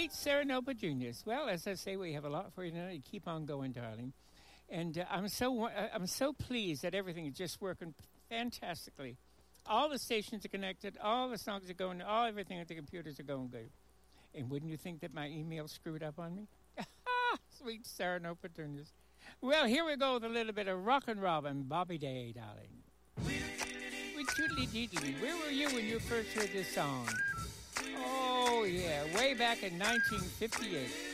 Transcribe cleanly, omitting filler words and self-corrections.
Sweet Sarah Nova Juniors. Well, as I say, we have a lot for you tonight. Keep on going, darling. And I'm so pleased that everything is just working fantastically. All the stations are connected. All the songs are going. All everything at the computers are going good. And wouldn't you think that my email screwed up on me? Sweet Sarah Nova Juniors. Well, here we go with a little bit of rock and roll and Bobby Day, darling. With Toodly Deedly. Where were you when you first heard this song? Oh, yeah, way back in 1958.